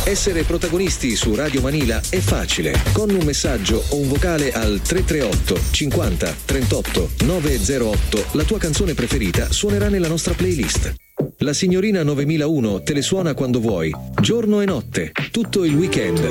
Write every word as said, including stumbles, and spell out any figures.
Essere protagonisti su Radio Manila è facile. Con un messaggio o un vocale al tre tre otto cinquanta trentotto novecentotto la tua canzone preferita suonerà nella nostra playlist. La signorina novemilauno te le suona quando vuoi, giorno e notte, tutto il weekend.